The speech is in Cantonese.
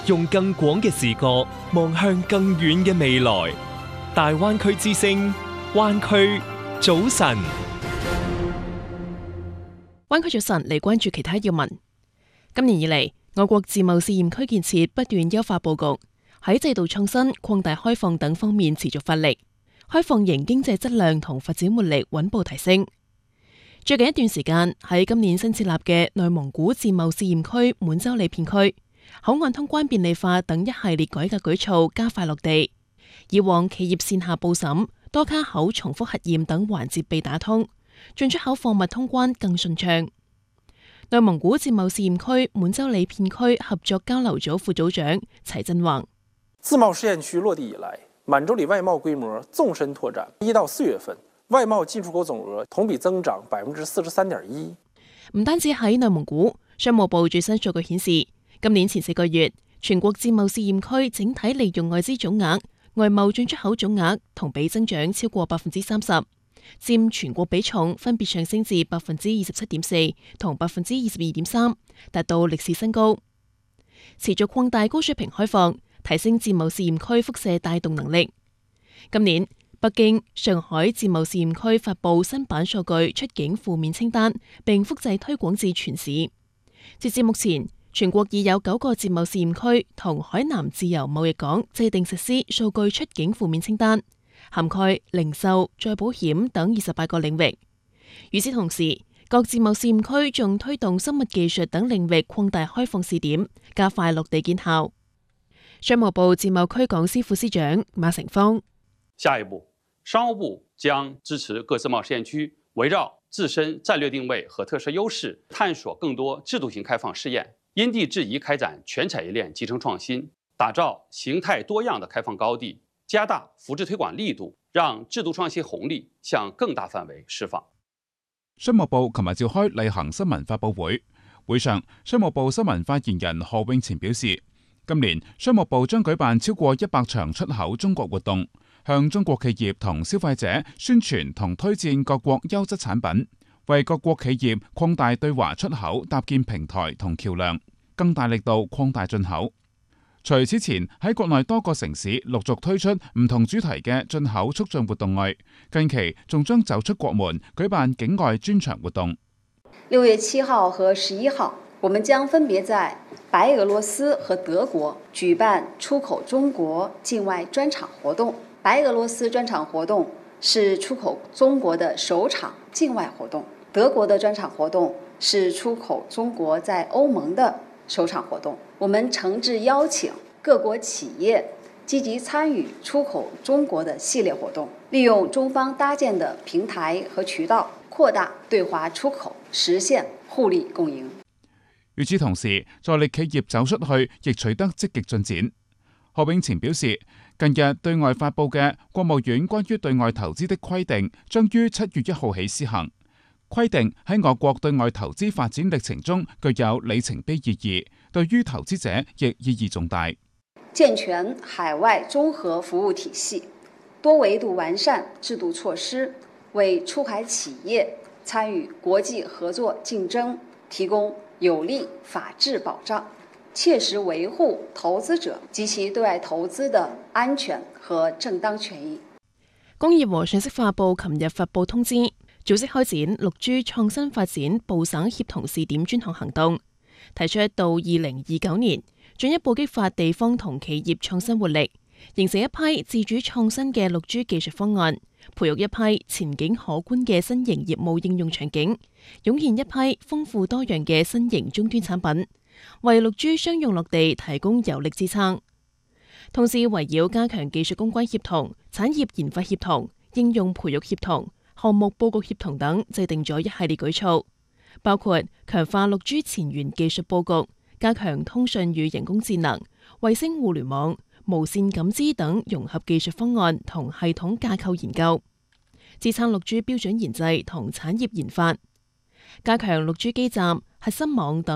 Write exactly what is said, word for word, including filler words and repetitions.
用更廣嘅視角望向更遠嘅未來。大灣區之聲，灣區早晨。 灣區早晨嚟關注其他要聞。今年以嚟，我國自貿試驗區建設不斷優化佈局，喺制度創新、擴大開放等方面持續發力，開放型經濟質量同發展活力穩步提升。最近一段時間，喺今年新設立嘅內蒙古自貿試驗區滿洲里片區，口岸通關便利化等一系列改革舉措加快落地。以往企業線下報審、多卡口重複核驗等環節被打通，進出口貨物通關更順暢。內蒙古自貿試驗區滿洲里片區合作交流組副組長齊振宏： 自貿試驗區落地以來，滿洲里外貿規模縱深拓展。一到四月份，外貿進出口總額同比增長百分之四十三點一。 唔單止喺內蒙古，商務部最新數據顯示，今年前四個月，全國自貿試驗區整體利用外資總額、外貿進出口總額同比增長超過百分之三十，佔全國比重分別上升至百分之二十七點四同百分之二十二點三，達到歷史新高。持續擴大高水平開放，提升自貿試驗區輻射帶動能力。今年，北京、上海自貿試驗區發布新版數據出境負面清單，並複製推廣至全市。截至目前，全國已有九個自貿試驗區同海南自由貿易港制定實施數據出境負面清單，涵蓋零售、再保險等二十八個領域。與此同時，各自貿試驗區仲推動生物技術等領域擴大開放試點，加快落地見效。商務部自貿區講師副司長馬成芳： 下一步，商務部將支持各自貿試驗區圍繞自身戰略定位和特色優勢，探索更多制度性開放試驗，因地制宜開展全產業鏈集成創新，打造形態多樣的開放高地，加大扶持推廣力度，讓制度創新紅利向更大範圍釋放。 商務部琴日召開例行新聞發佈會，會上商務部新聞發言人何永前表示，今年商務部將舉辦超過一百場出口中國活動，向中國企業同消費者宣傳同推薦各國優質產品，為各國企業擴大對華出口搭建平台同橋樑，更大力度擴大進口。除此前喺國內多個城市陸續推出唔同主題嘅進口促進活動外，近期仲將走出國門舉辦境外專場活動。 六月七號和十一號，我們將分別在白俄羅斯和德國舉辦出口中國境外專場活動。白俄羅斯專場活動是出口中國的首場境外活動，德國的專場活動是出口中國在歐盟的首場活動。我們誠摯邀請各國企業積極參與出口中國的系列活動，利用中方搭建的平台和渠道，擴大對華出口，實現互利共贏。 與此同時，助力企業走出去亦取得積極進展。何永前表示，近日對外發佈嘅國務院關於對外投資的規定將於七月一號起施行。規定喺我國對外投資發展歷程中具有里程碑意義，對於投資者亦意義重大。 健全海外綜合服務體系，多維度完善制度措施，為出海企業參與國際合作競爭提供有力法治保障，切實維護投資者及其對外投資的安全和正當權益。 工業和信息化部琴日發布通知，組織開展六 G 創新發展部省協同試點專項行動，提出到二零二九年進一步激發地方同企業創新活力，形成一批自主創新嘅六 G 技術方案，培育一批前景可觀嘅新型業務應用場景，湧現一批豐富多樣嘅新型終端產品，為六 G 商用落地提供有力支撐。同時圍繞加強技術攻關協同、產業研發協同、應用培育協同、項目佈局協同等，制定咗一系列舉措，包括強化六 G 前沿技術佈局，加強通訊與人工智能、衛星互聯網、無線感知等融合技術方案同系統架構研究，支撐六 G 標準研製同產業研發，加強六 G 基站、核心網等